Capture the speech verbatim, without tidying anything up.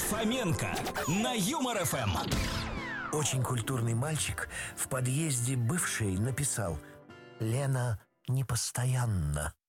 Фоменко на Юмор эф эм. Очень культурный мальчик в подъезде бывшей написал: «Лена непостоянна».